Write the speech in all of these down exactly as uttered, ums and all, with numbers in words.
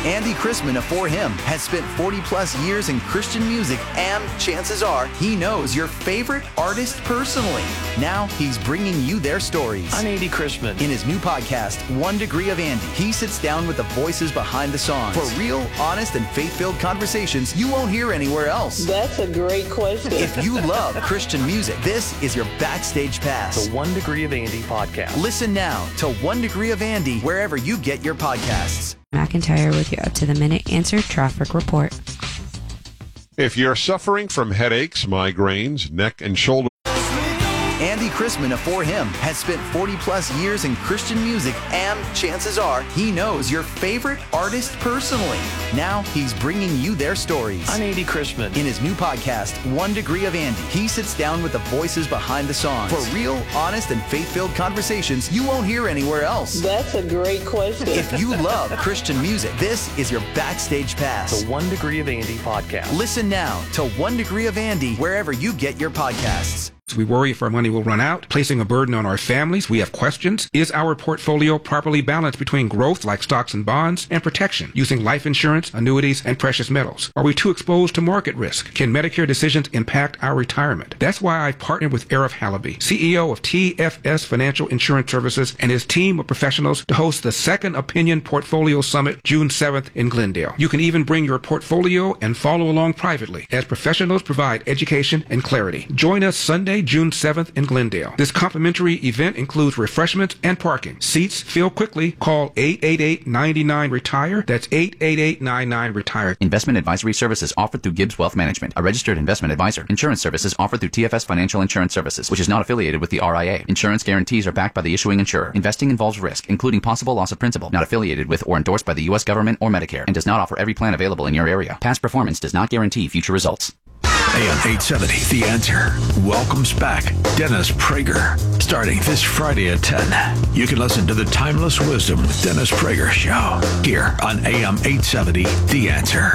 Andy Chrisman of For Him has spent forty plus years in Christian music, and chances are he knows your favorite artist personally. Now he's bringing you their stories. I'm Andy Chrisman. In his new podcast, One Degree of Andy, he sits down with the voices behind the songs for real, honest, and faith-filled conversations you won't hear anywhere else. That's a great question. If you love Christian music, this is your backstage pass. The One Degree of Andy podcast. Listen now to One Degree of Andy wherever you get your podcasts. McIntyre with your up-to-the-minute answer traffic report. If you're suffering from headaches, migraines, neck and shoulder... Andy Chrisman of For Him has spent forty plus years in Christian music, and chances are he knows your favorite artist personally. Now he's bringing you their stories. I'm Andy Chrisman. In his new podcast, One Degree of Andy, he sits down with the voices behind the songs for real, honest, and faith-filled conversations you won't hear anywhere else. That's a great question. If you love Christian music, this is your backstage pass. The One Degree of Andy podcast. Listen now to One Degree of Andy wherever you get your podcasts. We worry if our money will run out, placing a burden on our families. We have questions. Is our portfolio properly balanced between growth, like stocks and bonds, and protection, using life insurance, annuities, and precious metals? Are we too exposed to market risk? Can Medicare decisions impact our retirement? That's why I've partnered with Arif Halaby, C E O of T F S Financial Insurance Services, and his team of professionals to host the Second Opinion Portfolio Summit June seventh in Glendale. You can even bring your portfolio and follow along privately, as professionals provide education and clarity. Join us Sunday, June seventh in Glendale. This complimentary event includes refreshments and parking. Seats fill quickly. Call eight eight eight, nine nine, retire. That's eight eight eight, nine nine, retire. Investment advisory services offered through Gibbs Wealth Management, a registered investment advisor. Insurance services offered through T F S Financial Insurance Services, which is not affiliated with the R I A. Insurance guarantees are backed by the issuing insurer. Investing involves risk, including possible loss of principal. Not affiliated with or endorsed by the U S government or Medicare, and does not offer every plan available in your area. Past performance does not guarantee future results. A M eight seventy, The Answer, welcomes back Dennis Prager. Starting this Friday at ten, you can listen to the Timeless Wisdom with Dennis Prager show here on A M eight seventy, The Answer.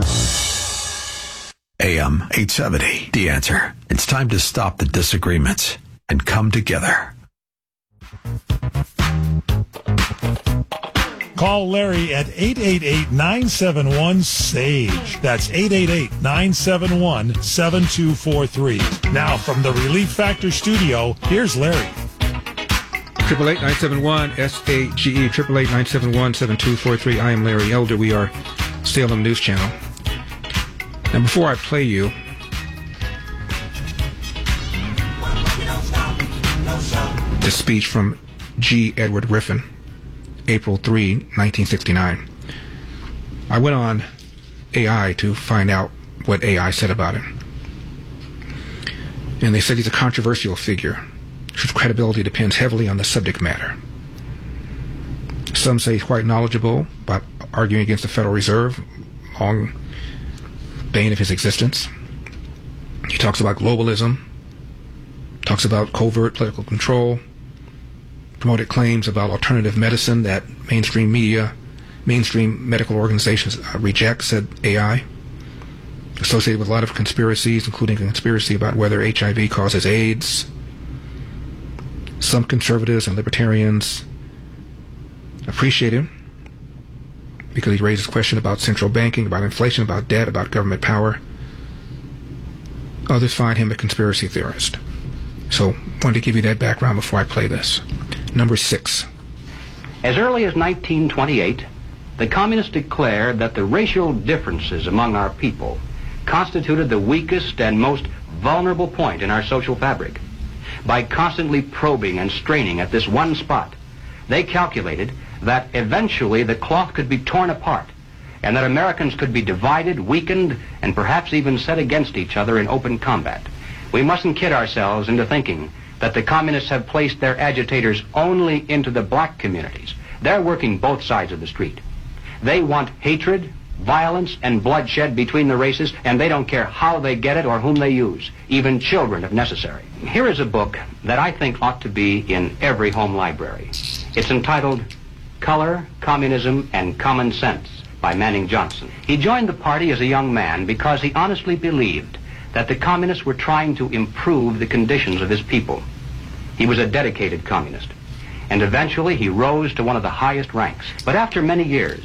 A M eight seventy, The Answer. It's time to stop the disagreements and come together. Call Larry at eight eight eight, nine seven one, S A G E. That's eight eight eight, nine seven one, seven two four three. Now from the Relief Factor studio, here's Larry. Triple eight nine seven one S A G E, triple eight nine seven one seven two four three. I am Larry Elder. We are Salem News Channel. And before I play you the speech from G. Edward Griffin, April third, nineteen sixty-nine, I went on A I to find out what A I said about him. And they said he's a controversial figure whose credibility depends heavily on the subject matter. Some say he's quite knowledgeable about arguing against the Federal Reserve, long bane of his existence. He talks about globalism, talks about covert political control, promoted claims about alternative medicine that mainstream media, mainstream medical organizations uh, reject, said A I. Associated with a lot of conspiracies, including a conspiracy about whether H I V causes AIDS. Some conservatives and libertarians appreciate him because he raises questions about central banking, about inflation, about debt, about government power. Others find him a conspiracy theorist. So I wanted to give you that background before I play this. Number six. As early as nineteen twenty-eight, the communists declared that the racial differences among our people constituted the weakest and most vulnerable point in our social fabric. By constantly probing and straining at this one spot, they calculated that eventually the cloth could be torn apart and that Americans could be divided, weakened, and perhaps even set against each other in open combat. We mustn't kid ourselves into thinking that the communists have placed their agitators only into the black communities. They're working both sides of the street. They want hatred, violence, and bloodshed between the races, and they don't care how they get it or whom they use, even children if necessary. Here is a book that I think ought to be in every home library. It's entitled Color, Communism, and Common Sense by Manning Johnson. He joined the party as a young man because he honestly believed that the communists were trying to improve the conditions of his people. He was a dedicated communist, and eventually he rose to one of the highest ranks. But after many years,